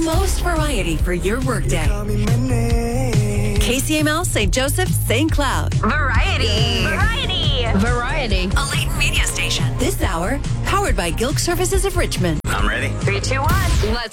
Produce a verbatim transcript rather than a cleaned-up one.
most variety for your workday. K C M L, Saint Joseph, Saint Cloud. Variety. Variety. Variety. A Leighton media station. This hour, powered by Gilk Services of Richmond. I'm ready. Three, two, one. Let's